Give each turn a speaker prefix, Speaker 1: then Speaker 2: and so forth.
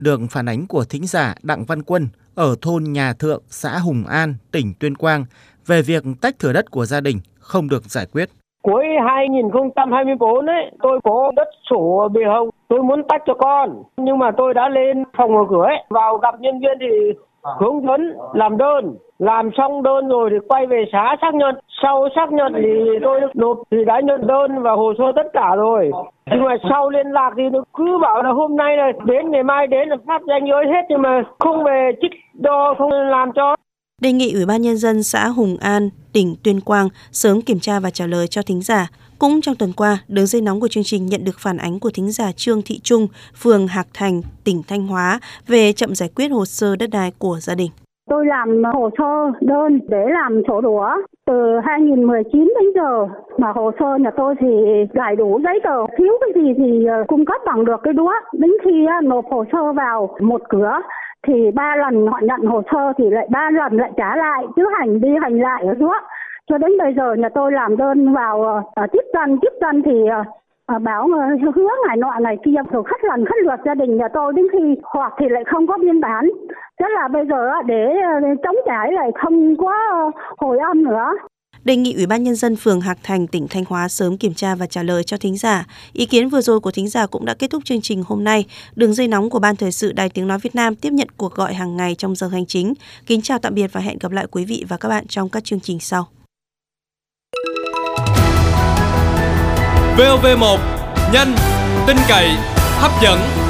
Speaker 1: được phản ánh của thính giả Đặng Văn Quân ở thôn Nhà Thượng, xã Hùng An, tỉnh Tuyên Quang về việc tách thửa đất của gia đình không được giải quyết.
Speaker 2: Cuối 2024 ấy, tôi có đất sổ bìa hồng, tôi muốn tách cho con, nhưng mà tôi đã lên phòng mở cửa ấy, vào gặp nhân viên thì hướng dẫn làm đơn, làm xong đơn rồi thì quay về xã xác nhận. Sau xác nhận thì tôi nộp thì đã nhận đơn và hồ sơ tất cả rồi. Nhưng mà sau liên lạc thì nó cứ bảo là hôm nay là đến, ngày mai đến là phát danh giới hết, nhưng mà không về trích đo, không làm cho.
Speaker 3: Đề nghị Ủy ban Nhân dân xã Hùng An, tỉnh Tuyên Quang sớm kiểm tra và trả lời cho thính giả. Cũng trong tuần qua, đường dây nóng của chương trình nhận được phản ánh của thính giả Trương Thị Trung, phường Hạc Thành, tỉnh Thanh Hóa về chậm giải quyết hồ sơ đất đai của gia đình.
Speaker 4: Tôi làm hồ sơ đơn để làm sổ đỏ từ 2019 đến giờ, mà hồ sơ nhà tôi thì đầy đủ giấy tờ, thiếu cái gì thì cung cấp bằng được cái đó. Đến khi nộp hồ sơ vào một cửa thì 3 lần họ nhận hồ sơ thì lại 3 lần lại trả lại, chứ hành đi hành lại ở đó. Cho đến bây giờ nhà tôi làm đơn vào tiếp dân thì báo hứa ngày nọ ngày kia, rồi khất lượt gia đình nhà tôi, đến khi hoặc thì lại không có biên bản. Thế là bây giờ để chống trả lại không có hồi âm nữa.
Speaker 3: Đề nghị Ủy ban Nhân dân phường Hạc Thành, tỉnh Thanh Hóa sớm kiểm tra và trả lời cho thính giả. Ý kiến vừa rồi của thính giả cũng đã kết thúc chương trình hôm nay. Đường dây nóng của Ban Thời sự Đài Tiếng Nói Việt Nam tiếp nhận cuộc gọi hàng ngày trong giờ hành chính. Kính chào tạm biệt và hẹn gặp lại quý vị và các bạn trong các chương trình sau.
Speaker 5: VOV1, nhanh, tin cậy, hấp dẫn.